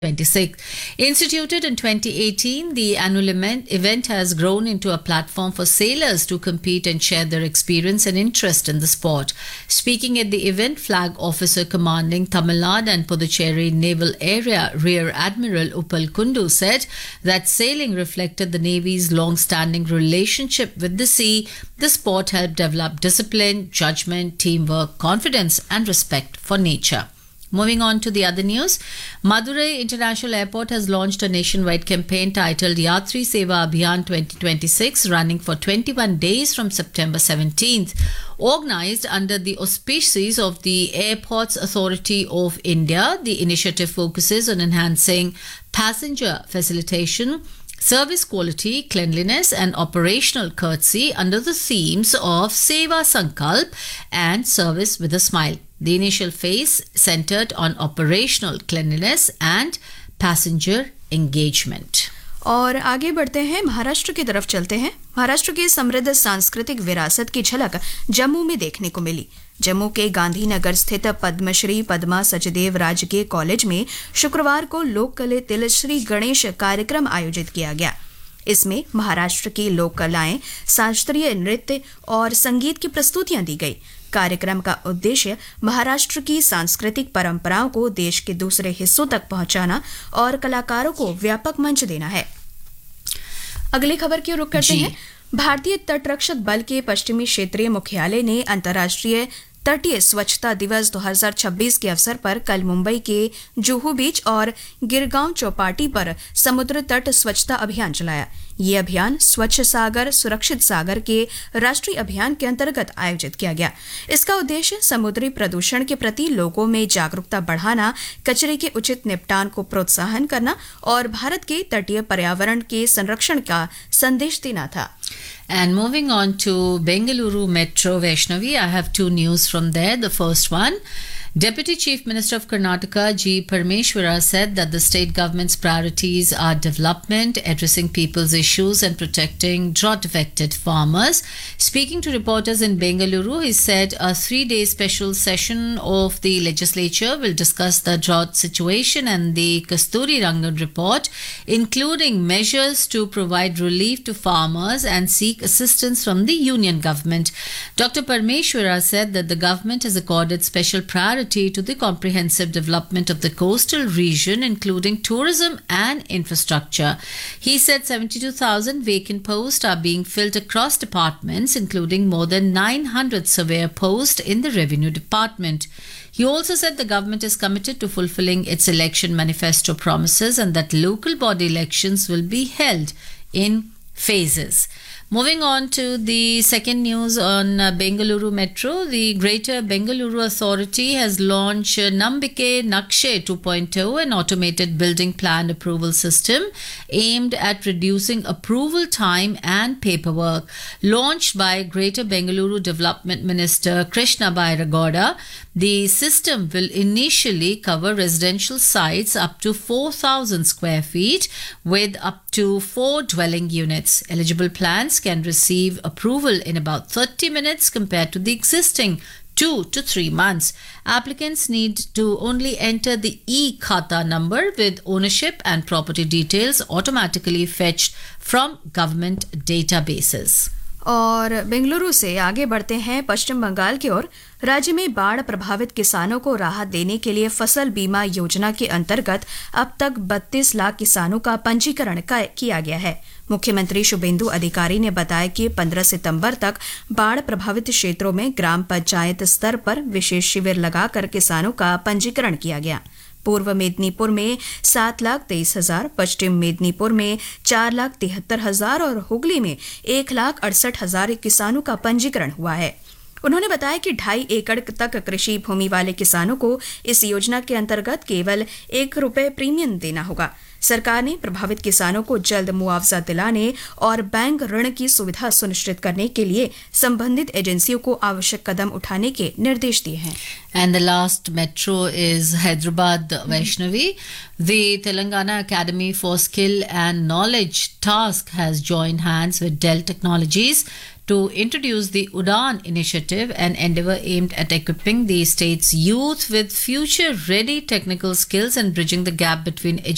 26. Instituted in 2018, the annual event has grown into a platform for sailors to compete and share their experience and interest in the sport. Speaking at the event, Flag Officer commanding Tamil Nadu and Puducherry Naval Area Rear Admiral Uppal Kundu said that sailing reflected the Navy's long-standing relationship with the sea. The sport helped develop discipline, judgment, teamwork, confidence and respect for nature. Moving on to the other news, Madurai International Airport has launched a nationwide campaign titled Yatri Seva Abhiyan 2026, running for 21 days from September 17th. Organized under the auspices of the Airports Authority of India, the initiative focuses on enhancing passenger facilitation, service quality, cleanliness and operational courtesy under the themes of Seva Sankalp and Service with a Smile. The initial phase centered on operational cleanliness and passenger engagement. और आगे बढ़ते हैं, महाराष्ट्र की तरफ चलते हैं। महाराष्ट्र की समृद्ध सांस्कृतिक विरासत की झलक जम्मू में देखने को मिली। जम्मू के गांधीनगर स्थित पद्मश्री पद्मा सचदेव राजकीय कॉलेज में शुक्रवार को लोक कलेतिल श्री गणेश कार्यक्रम आयोजित किया गया। इसमें महाराष्ट्र की लोक कलाएं, शास्त्रीय नृत्य और संगीत की प्रस्तुतियां दी गई। कार्यक्रम का उद्देश्य महाराष्ट्र की सांस्कृतिक परंपराओं को देश के दूसरे हिस्सों तक पहुंचाना और कलाकारों को व्यापक मंच देना है। अगली खबर की ओर रुख करते हैं। भारतीय तटरक्षक बल के पश्चिमी क्षेत्रीय मुख्यालय ने अंतर्राष्ट्रीय तटीय स्वच्छता दिवस 2026 के अवसर पर कल मुंबई के जुहू बीच और गिरगांव चौपाटी पर समुद्र तट स्वच्छता अभियान चलाया। ये अभियान स्वच्छ सागर सुरक्षित सागर के राष्ट्रीय अभियान के अंतर्गत आयोजित किया गया। इसका उद्देश्य समुद्री प्रदूषण के प्रति लोगों में जागरूकता बढ़ाना, कचरे के उचित निपटान को प्रोत्साहन करना और भारत के तटीय पर्यावरण के संरक्षण का संदेश देना था। And moving on to Bengaluru Metro, Vaishnavi, I have two news from there. The first one, Deputy Chief Minister of Karnataka G. Parameshwara said that the state government's priorities are development, addressing people's issues and protecting drought-affected farmers. Speaking to reporters in Bengaluru, he said a 3-day special session of the legislature will discuss the drought situation and the Kasturi Rangan report, including measures to provide relief to farmers and seek assistance from the union government. Dr. Parameshwara said that the government has accorded special priority to the comprehensive development of the coastal region, including tourism and infrastructure. He said 72,000 vacant posts are being filled across departments, including more than 900 surveyor posts in the revenue department. He also said the government is committed to fulfilling its election manifesto promises and that local body elections will be held in phases. Moving on to the second news on Bengaluru Metro, the Greater Bengaluru Authority has launched Nambike Nakshe 2.0, an automated building plan approval system aimed at reducing approval time and paperwork. Launched by Greater Bengaluru Development Minister Krishna Bairagoda, the system will initially cover residential sites up to 4,000 square feet with up to 4 dwelling units. Eligible plans can receive approval in about 30 minutes compared to the existing 2 to 3 months. Applicants need to only enter the e-Khata number with ownership and property details automatically fetched from government databases. और बेंगलुरु से आगे बढ़ते हैं पश्चिम बंगाल की ओर। राज्य में बाढ़ प्रभावित किसानों को राहत देने के लिए फसल बीमा योजना के अंतर्गत अब तक 32 लाख किसानों का पंजीकरण किया गया है। मुख्यमंत्री शुभेंदु अधिकारी ने बताया कि 15 सितंबर तक बाढ़ प्रभावित क्षेत्रों में ग्राम पंचायत स्तर पर विशेष शिविर लगाकर किसानों का पंजीकरण किया गया। पूर्व मेदिनीपुर में 7,23,000, पश्चिम मेदिनीपुर में 4,73,000 और हुगली में 1,68,000 किसानों का पंजीकरण हुआ है। उन्होंने बताया कि 2.5 एकड़ तक कृषि भूमि वाले किसानों को इस योजना के अंतर्गत केवल ₹1 प्रीमियम देना होगा। सरकार ने प्रभावित किसानों को जल्द मुआवजा दिलाने और बैंक ऋण की सुविधा सुनिश्चित करने के लिए संबंधित एजेंसियों को आवश्यक कदम उठाने के निर्देश दिए हैं। And the last metro is Hyderabad, Vaishnavi. The Telangana Academy for Skill and Knowledge Task has joined hands with Dell Technologies to introduce the Udan initiative, an endeavor aimed at equipping the state's youth with future-ready technical skills and bridging the gap between education